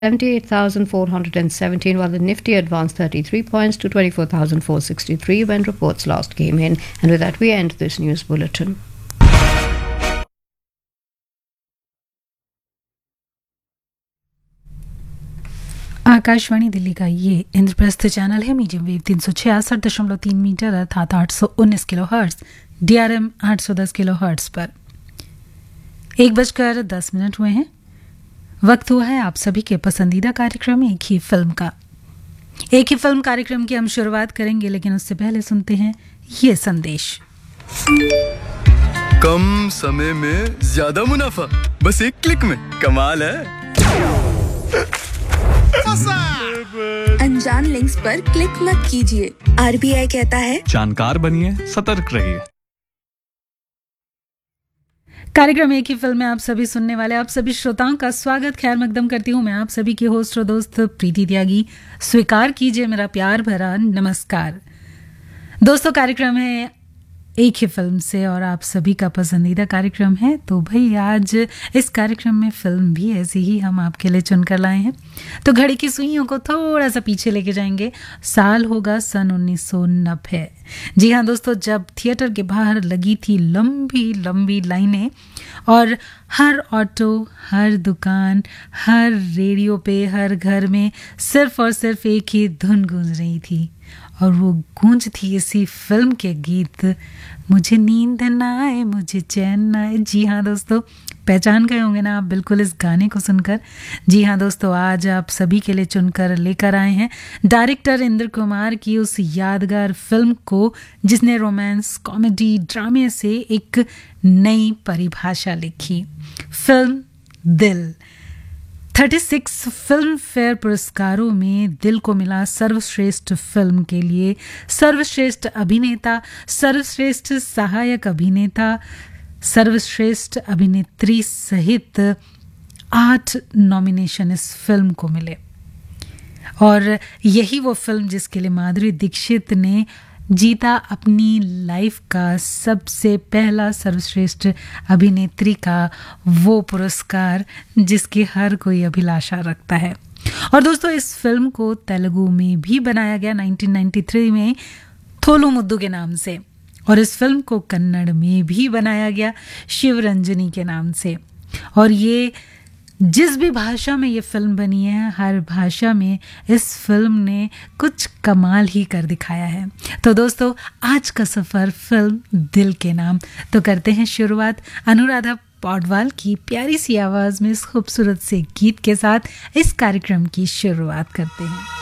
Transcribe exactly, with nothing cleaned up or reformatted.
seventy-eight thousand four hundred seventeen, while the Nifty advanced thirty-three points to twenty-four thousand four hundred sixty-three when reports last came in. And with that, we end this news bulletin. Akashvani Delhi का ये Indraprastha channel है। Medium wave तीन सौ छियासठ दशमलव तीन metre अर्थात आठ सौ उन्नीस किलो हर्ट्स, डीआरएम आठ सौ दस किलो हर्ट्स पर एक बजकर दस मिनट हुए हैं। वक्त हुआ है आप सभी के पसंदीदा कार्यक्रम एक ही फिल्म का। एक ही फिल्म कार्यक्रम की हम शुरुआत करेंगे, लेकिन उससे पहले सुनते हैं ये संदेश। कम समय में ज्यादा मुनाफा, बस एक क्लिक में। कमाल है। अनजान लिंक्स पर क्लिक मत कीजिए। आरबीआई कहता है जानकार बनिए, सतर्क रहिए। कार्यक्रम एक ही फिल्म में आप सभी सुनने वाले आप सभी श्रोताओं का स्वागत खैर मकदम करती हूँ मैं आप सभी की होस्ट और दोस्त प्रीति त्यागी। स्वीकार कीजिए मेरा प्यार भरा नमस्कार। दोस्तों, कार्यक्रम है एक ही फिल्म से और आप सभी का पसंदीदा कार्यक्रम है। तो भाई आज इस कार्यक्रम में फिल्म भी ऐसी ही हम आपके लिए चुनकर लाए हैं। तो घड़ी की सुइयों को थोड़ा सा पीछे लेके जाएंगे। साल होगा सन उन्नीस सौ नब्बे। जी हाँ दोस्तों, जब थिएटर के बाहर लगी थी लंबी लंबी लाइनें और हर ऑटो, हर दुकान, हर रेडियो पे, हर घर में सिर्फ और सिर्फ एक ही धुन गूंज रही थी और वो गूंज थी इसी फिल्म के गीत, मुझे नींद ना आए, मुझे चैन ना आए। जी हाँ दोस्तों, पहचान गए होंगे ना आप बिल्कुल इस गाने को सुनकर। जी हाँ दोस्तों, आज आप सभी के लिए चुनकर लेकर आए हैं डायरेक्टर इंद्र कुमार की उस यादगार फिल्म को जिसने रोमांस, कॉमेडी, ड्रामे से एक नई परिभाषा लिखी। फिल्म दिल। छत्तीस फिल्म फेयर पुरस्कारों में दिल को मिला सर्वश्रेष्ठ फिल्म के लिए सर्वश्रेष्ठ अभिनेता, सर्वश्रेष्ठ सहायक अभिनेता, सर्वश्रेष्ठ अभिनेत्री सहित आठ नॉमिनेशन इस फिल्म को मिले। और यही वो फिल्म जिसके लिए माधुरी दीक्षित ने जीता अपनी लाइफ का सबसे पहला सर्वश्रेष्ठ अभिनेत्री का वो पुरस्कार जिसकी हर कोई अभिलाषा रखता है। और दोस्तों, इस फिल्म को तेलुगु में भी बनाया गया उन्नीस सौ तिरानवे में थोलू मुद्दू के नाम से, और इस फिल्म को कन्नड़ में भी बनाया गया शिवरंजनी के नाम से। और ये जिस भी भाषा में ये फिल्म बनी है, हर भाषा में इस फिल्म ने कुछ कमाल ही कर दिखाया है। तो दोस्तों, आज का सफ़र फिल्म दिल के नाम। तो करते हैं शुरुआत अनुराधा पौडवाल की प्यारी सी आवाज़ में इस खूबसूरत से गीत के साथ। इस कार्यक्रम की शुरुआत करते हैं।